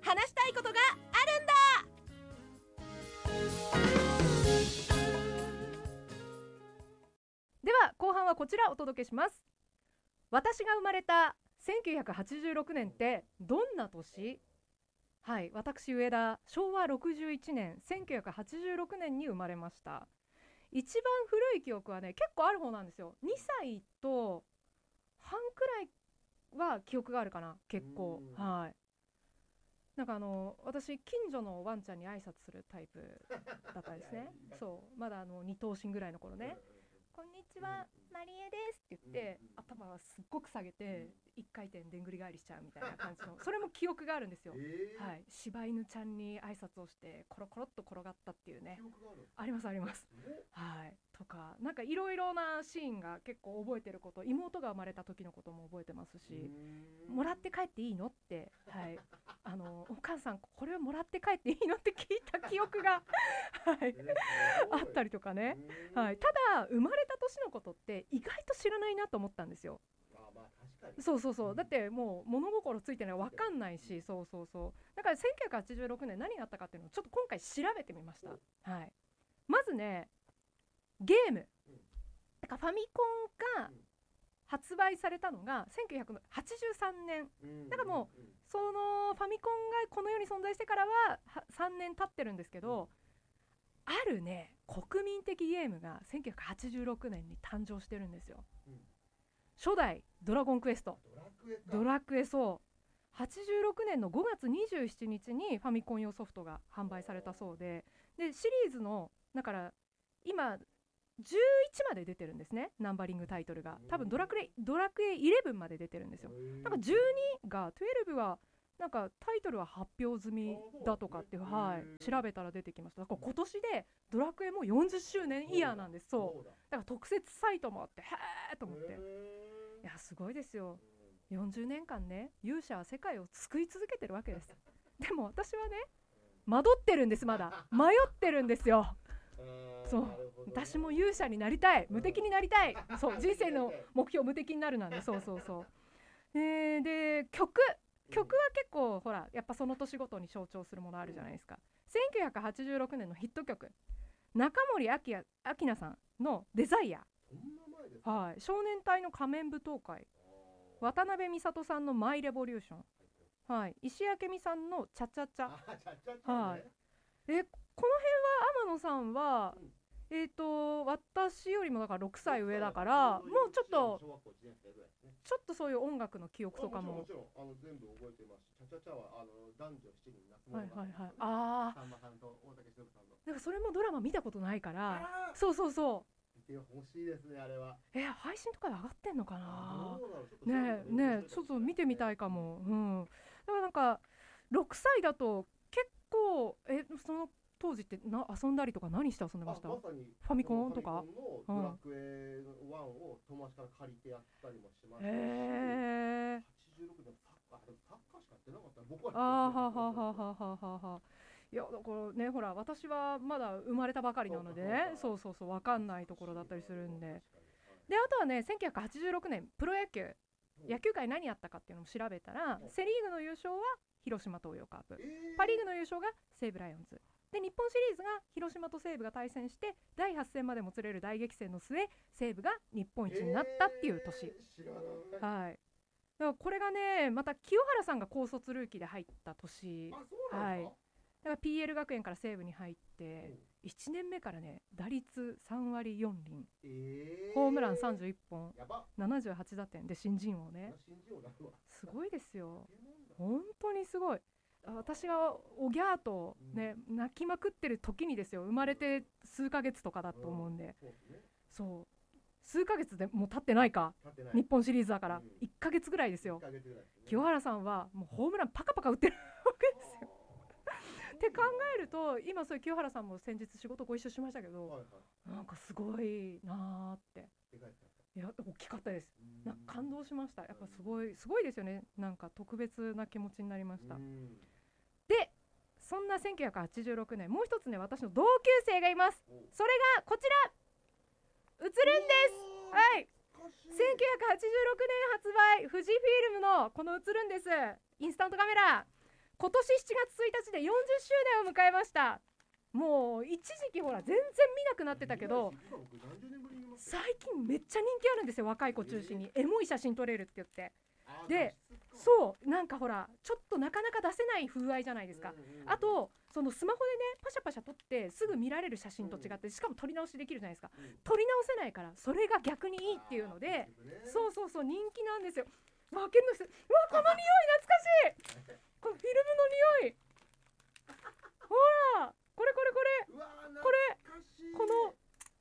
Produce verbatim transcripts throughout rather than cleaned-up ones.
話したいことがあるんだ。では後半はこちらお届けします。私が生まれたせんきゅうひゃくはちじゅうろくねんってどんな年？はい、私上田、しょうわろくじゅういちねんせんきゅうひゃくはちじゅうろくねんに生まれました。一番古い記憶はね結構ある方なんですよ。にさいと半くらいは記憶があるかな、結構。はい、なんかあの私近所のワンちゃんに挨拶するタイプだったんですねそうまだあのに頭身ぐらいの頃ね、こんにちは、マリエですって言って、頭はすっごく下げて一回転でんぐり返りしちゃうみたいな感じのそれも記憶があるんですよ、えーはい、柴犬ちゃんに挨拶をしてコロコロっと転がったっていうね。ありますあります、はい、とかなんかいろいろなシーンが結構覚えてること、妹が生まれた時のことも覚えてますし、もらって帰っていいのって、はい、あのお母さんこれをもらって帰っていいのって聞いた記憶が、はい、あったりとかね、はい、ただ生まれた年のことって意外と知らないなと思ったんですよ。そうそうそう、だってもう物心ついてない分かんないし、そうそうそうだからせんきゅうひゃくはちじゅうろくねん何があったかっていうのをちょっと今回調べてみました、はい、まずねゲームだからファミコンが発売されたのがせんきゅうひゃくはちじゅうさんねんだからもうそのファミコンがこの世に存在してからはさんねん経ってるんですけど、あるね国民的ゲームがせんきゅうひゃくはちじゅうろくねんに誕生してるんですよ、うん、初代ドラゴンクエスト。ドラクエか。ドラクエ、そうはちじゅうろくねんのごがつにじゅうしちにちにファミコン用ソフトが販売されたそうで、でシリーズのだから今じゅういちまで出てるんですね、ナンバリングタイトルが。多分ドラクエドラクエじゅういちまで出てるんですよ。なんかじゅうにがじゅうにはなんかタイトルは発表済みだとかって、はい、調べたら出てきました。だから今年でドラクエもよんじゅっしゅうねんイヤーなんです。そうだから特設サイトもあって、へーと思って、いやすごいですよ。よんじゅうねんかんね勇者は世界を救い続けてるわけです。でも私はね惑ってるんです。まだ迷ってるんですよ。そう、ね、私も勇者になりたい、無敵になりたい、そう人生の目標無敵になるなんで、そうそうそう、えー、で曲曲は結構ほらやっぱその年ごとに象徴するものあるじゃないですか。せんきゅうひゃくはちじゅうろくねんのヒット曲、中森明菜さんのデザイア、はい、少年隊の仮面舞踏会、渡辺美里さんのマイレボリューション、はい、石焼美さんのチャチャチャ、はい、えこの辺は天野さんは、うん、えーと私よりもだからろくさい上だからもうちょっとちょっとそういう音楽の記憶とかももちろん、もちろんあの全部覚えてますし、チャチャチャはあの男女しちにん夏物語、はいはいはい、ああさんまさんと大竹しのぶさんのなんかそれもドラマ見たことないから、そうそうそう見てほしいですね。あれはえー、配信とかで上がってんのかなねえねえちょっと見てみたいかも、うん、だからなんかろくさいだと結構えその当時ってな遊んだりとか何して遊んでました？まさにファミコンとかファミコンのドラクエワンを友達から借りてやったりもしましたし、へーはちじゅうろくねんサッカーサッカーしかやってなかった僕は。あーははははははは。いやだからねほら私はまだ生まれたばかりなのでね、そうそうそう分かんないところだったりするんで、であとはねせんきゅうひゃくはちじゅうろくねんプロ野球野球界何やったかっていうのも調べたら、セリーグの優勝は広島東洋カープ、パリーグの優勝が西武ライオンズで、日本シリーズが広島と西武が対戦してだいはち戦までもつれる大激戦の末西武が日本一になったっていう年、はい、だからこれがねまた清原さんが高卒ルーキーで入った年、はい、だから ピーエル 学園から西武に入っていちねんめからね打率さんわりよんりん、えー、ホームランさんじゅういっぽんななじゅうはちだてんで新人王ね、すごいですよ本当にすごい。私がおぎゃーと、ね、泣きまくってる時にですよ、生まれて数ヶ月とかだと思うんで、そう数ヶ月でもう経ってないか、日本シリーズだからいっかげつぐらいですよ。清原さんはもうホームランパカパカ打ってるわけですよって考えると今そういう清原さんも先日仕事ご一緒しましたけど、なんかすごいなーって、いや大きかったです。なんか感動しました。やっぱすごいすごいですよね。なんか特別な気持ちになりました。でそんなせんきゅうひゃくはちじゅうろくねんもう一つね私の同級生がいます。それがこちら映るんです。はい、せんきゅうひゃくはちじゅうろくねん発売富士フィルムのこの映るんですインスタントカメラ、 今年しちがつついたちでよんじゅっしゅうねんを迎えました。もう一時期ほら全然見なくなってたけど、最近めっちゃ人気あるんですよ、若い子中心に。エモい写真撮れるって言って。で、そうなんかほらちょっとなかなか出せない風合いじゃないですか。あとそのスマホでねパシャパシャ撮ってすぐ見られる写真と違って、しかも撮り直しできるじゃないですか。撮り直せないからそれが逆にいいっていうので、そうそうそう人気なんですよ。わけんのす、うわこの匂い懐かしいこのフィルムの匂い、ほらこれこれこれこれこの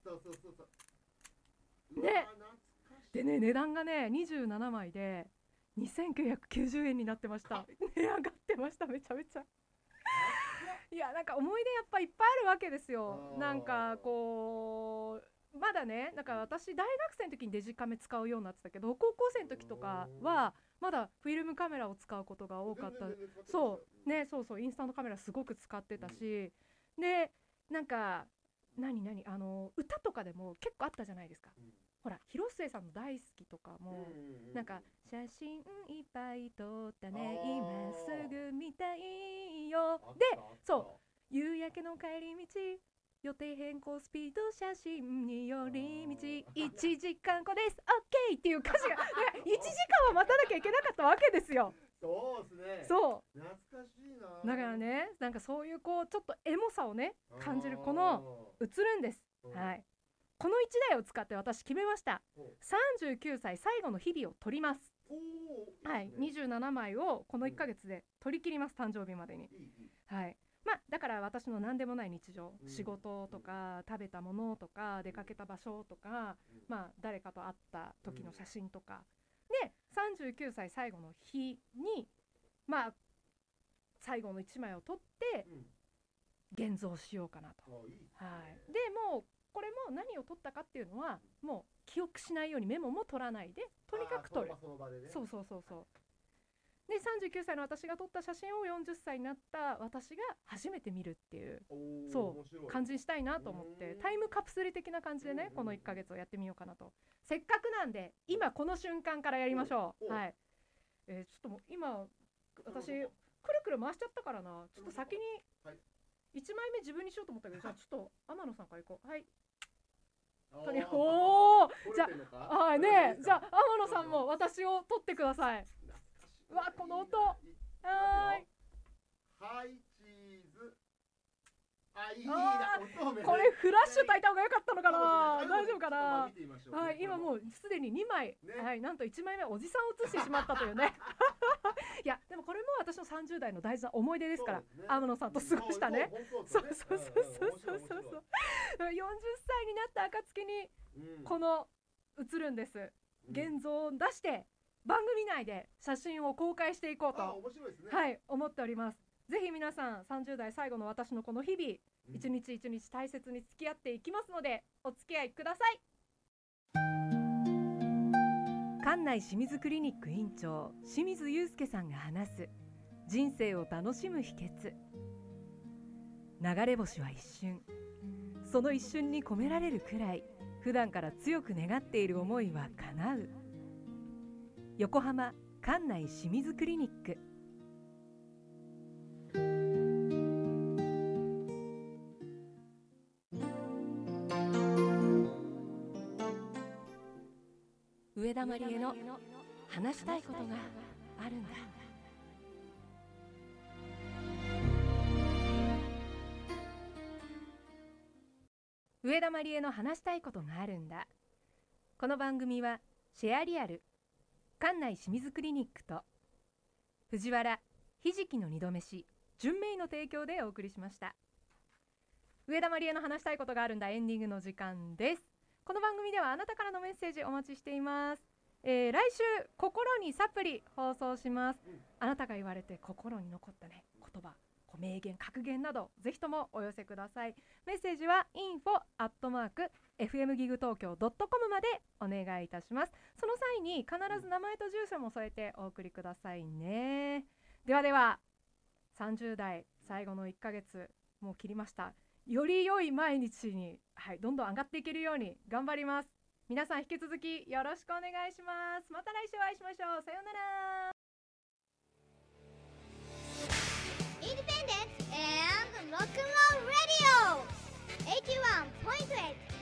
ねでね、値段がねにじゅうななまいでにせんきゅうひゃくきゅうじゅうえんになってました。値上がってました、めちゃめちゃいやなんか思い出やっぱいっぱいあるわけですよ。なんかこうまだね、なんか私大学生の時にデジカメ使うようになってたけど、高校生の時とかはまだフィルムカメラを使うことが多かった。そうね、そうそうインスタントカメラすごく使ってたし、でなんか何何あの歌とかでも結構あったじゃないですか。ほら広末さんの大好きとかも、なんか写真いっぱい撮ったね今すぐ見たいよで、そう夕焼けの帰り道予定変更スピード写真に寄り道いちじかんごです OK っていう歌詞がいちじかんは待たなきゃいけなかったわけですよ。 そうですね。 そう懐かしいな。 だからね、なんかそういうこうちょっとエモさをね感じるこの映るんです。はい、このいちだいを使って私決めました。さんじゅうきゅうさい最後の日々を撮ります。はい、にじゅうななまいをこのいっかげつで撮り切ります、誕生日までに。はい、まあだから私の何でもない日常、仕事とか食べたものとか出かけた場所とか、まあ誰かと会った時の写真とかで、さんじゅうきゅうさい最後の日にまあ最後のいちまいを撮って現像しようかなと。はい、でもうこれも何を撮ったかっていうのはもう記憶しないようにメモも取らないでとにかく撮る。そうそうそうそうでさんじゅうきゅうさいの私が撮った写真をよんじゅっさいになった私が初めて見るっていうそう感じにしたいなと思って、タイムカプセル的な感じでねこのいっかげつをやってみようかなと。せっかくなんで今この瞬間からやりましょう。はい、えー、ちょっともう今私くるくる回しちゃったからな、ちょっと先にいちまいめ自分にしようと思ったけど、じゃあちょっと天野さんからいこう。はい、おお、じゃあはいね、じゃあ天野さんも私を撮ってください。うわこの音、はーいはいチーズ。あいいな音め。 これフラッシュ焚いた方が良かったのかな、大丈夫かな。はい、今もうすでににまい、はい、なんといちまいめおじさんを写してしまったというねいやでもこれも私のさんじゅうだいの大事な思い出ですから、天野さんと過ごしたね。そうそうそうそうそうそうよんじゅっさいになった暁にこの映るんです。現像を出して番組内で写真を公開していこうと、はい、思っております。ぜひ皆さんさんじゅうだい最後の私のこの日々、一日一日大切に付き合っていきますのでお付き合いください。関内清水クリニック院長清水祐介さんが話す人生を楽しむ秘訣。流れ星は一瞬、その一瞬に込められるくらい普段から強く願っている思いは叶う。横浜関内清水クリニック。上田まりえの話したいことがあるんだ。上田まりえの話したいことがあるんだ。この番組はシェアリアル関内清水クリニックと藤原ひじきの二度飯純明の提供でお送りしました。上田まりえの話したいことがあるんだ、エンディングの時間です。この番組ではあなたからのメッセージお待ちしています。えー、来週心にサプリ放送します。あなたが言われて心に残ったね言葉、名言格言などぜひともお寄せください。メッセージは インフォ アットマーク エフエム ギグ東京 ドットコム までお願いいたします。その際に必ず名前と住所も添えてお送りくださいね。ではではさんじゅう代最後のいっかげつもう切りました。より良い毎日に、はい、どんどん上がっていけるように頑張ります。皆さん引き続きよろしくお願いします。また来週お会いしましょう。さようなら。 イズへ